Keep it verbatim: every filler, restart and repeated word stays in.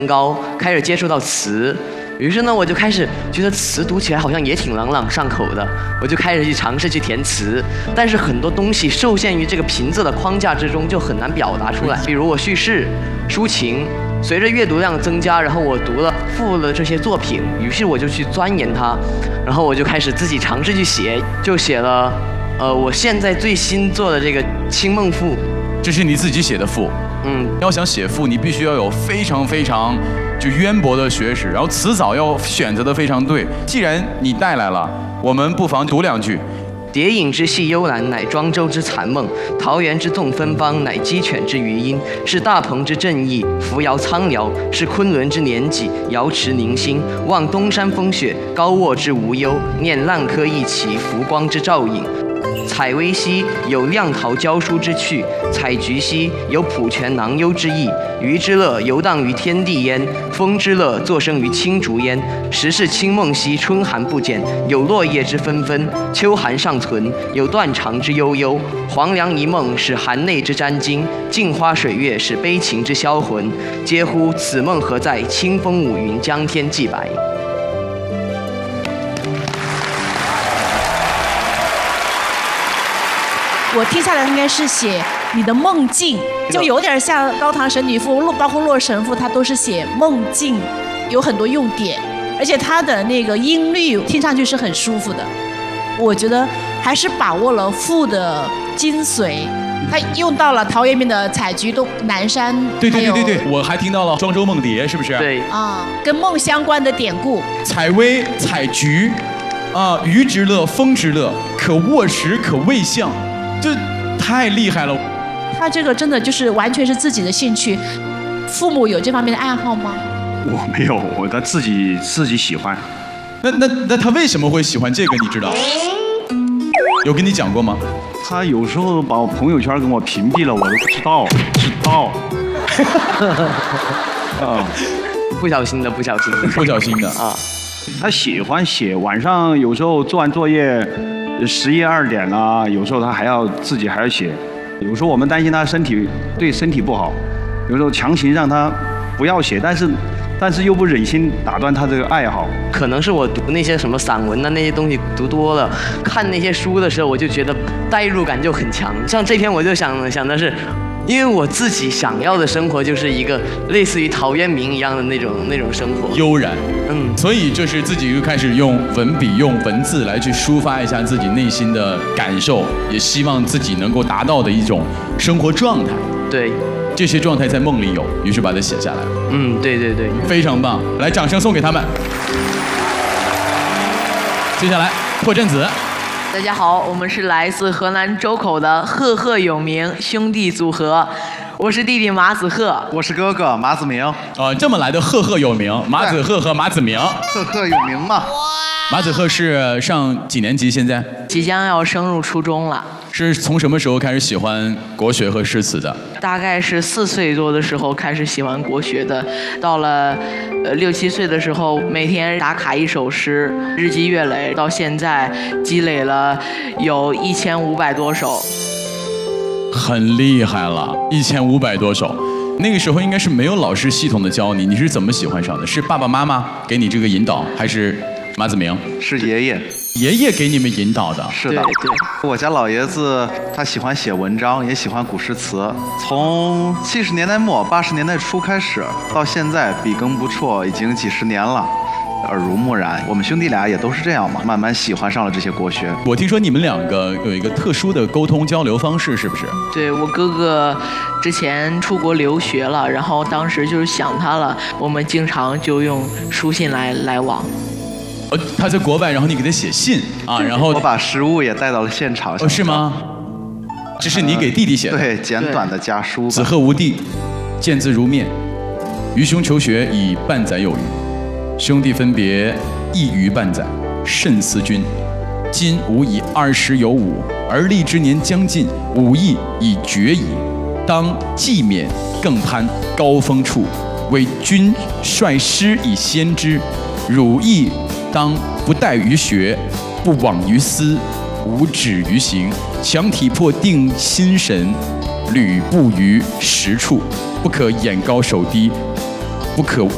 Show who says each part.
Speaker 1: 高，开始接触到词。于是呢，我就开始觉得词读起来好像也挺朗朗上口的，我就开始去尝试去填词，但是很多东西受限于这个平仄的框架之中，就很难表达出来。比如我叙事、抒情，随着阅读量增加，然后我读了赋的这些作品，于是我就去钻研它，然后我就开始自己尝试去写，就写了，呃，我现在最新做的这个《清梦赋》，
Speaker 2: 这是你自己写的赋。嗯，要想写赋，你必须要有非常非常就渊博的学识，然后词藻要选择的非常对。既然你带来了，我们不妨读两句。
Speaker 1: 蝶影之戏幽兰，乃庄周之残梦；桃源之纵芬芳，乃鸡犬之余音。是大鹏之振翼，扶摇苍辽；是昆仑之年纪，瑶池凝心。望东山风雪，高卧之无忧；念烂柯一骑，浮光之照影。采薇兮，有亮桃娇疏之趣；采菊兮，有普泉囊幽之意。鱼之乐，游荡于天地焉；风之乐，作声于青竹焉。时是清梦兮，春寒不减，有落叶之纷纷；秋寒尚存，有断肠之悠悠。黄粱一梦，使寒内之沾襟；镜花水月，使悲情之销魂。嗟乎！此梦何在？清风舞云，江天际白。
Speaker 3: 我听下来应该是写你的梦境，就有点像高唐神女赋，包括洛神赋，它都是写梦境，有很多用典，而且它的那个音律听上去是很舒服的。我觉得还是把握了赋的精髓，它用到了陶渊明的采菊东南山，
Speaker 2: 对对对对对，我还听到了庄周梦蝶，是不是？
Speaker 1: 对
Speaker 3: 啊，跟梦相关的典故。
Speaker 2: 采薇、采菊，啊，鱼之乐，风之乐，可卧食，可未相。这太厉害了！
Speaker 3: 他这个真的就是完全是自己的兴趣。父母有这方面的爱好吗？
Speaker 4: 我没有，我他自己自己喜欢。
Speaker 2: 那那那他为什么会喜欢这个？你知道？有跟你讲过吗？
Speaker 4: 他有时候把我朋友圈跟我屏蔽了，我都不知道，知道。
Speaker 1: 啊，不小心的，不小心的，
Speaker 2: 不小心的啊。
Speaker 4: 他喜欢写，晚上有时候做完作业。十一二点了，有时候他还要自己还要写，有时候我们担心他身体对身体不好，有时候强行让他不要写，但是但是又不忍心打断他这个爱好。
Speaker 1: 可能是我读那些什么散文的那些东西读多了，看那些书的时候，我就觉得代入感就很强。像这篇我就想想的是，因为我自己想要的生活就是一个类似于陶渊明一样的那种那种生活，
Speaker 2: 悠然。
Speaker 1: 嗯，
Speaker 2: 所以就是自己就开始用文笔、用文字来去抒发一下自己内心的感受，也希望自己能够达到的一种生活状态。
Speaker 1: 对，
Speaker 2: 这些状态在梦里有，于是把它写下来。
Speaker 1: 嗯，对对对，
Speaker 2: 非常棒，来，掌声送给他们。接下来，破阵子。
Speaker 5: 大家好，我们是来自河南周口的赫赫有名兄弟组合，我是弟弟马子赫，
Speaker 6: 我是哥哥马子明。
Speaker 2: 啊，这么来的赫赫有名，马子赫和马子明，
Speaker 6: 赫赫有名嘛。
Speaker 2: 马子赫是上几年级？现在
Speaker 5: 即将要升入初中了。
Speaker 2: 是从什么时候开始喜欢国学和诗词的？
Speaker 5: 大概是四岁多的时候开始喜欢国学的，到了呃六七岁的时候，每天打卡一首诗，日积月累，到现在积累了有一千五百多首，
Speaker 2: 很厉害了，一千五百多首。那个时候应该是没有老师系统的教你，你是怎么喜欢上的？是爸爸妈妈给你这个引导，还是马子明？
Speaker 6: 是爷爷。
Speaker 2: 爷爷给你们引导的。
Speaker 6: 是的，对对。我家老爷子他喜欢写文章，也喜欢古诗词。从七十年代末八十年代初开始，到现在笔耕不辍，已经几十年了，耳濡目染。我们兄弟俩也都是这样嘛，慢慢喜欢上了这些国学。
Speaker 2: 我听说你们两个有一个特殊的沟通交流方式，是不是？
Speaker 5: 对，我哥哥之前出国留学了，然后当时就是想他了，我们经常就用书信来来往。
Speaker 2: 呃，他在国外，然后你给他写信啊，然后
Speaker 6: 我把食物也带到了现场。
Speaker 2: 哦，是吗？这是你给弟弟写的？
Speaker 6: 呃、对，简短的家书。
Speaker 2: 子贺无弟，见字如面。愚兄求学已半载有余，兄弟分别一余半载，甚思君。今吾已二十有五，而立之年将近，武艺已绝矣。当继勉更攀高峰处，为君率师以先之。汝亦当不怠于学，不枉于思，无止于行，强体魄定心神，履步于实处，不可眼高手低，不可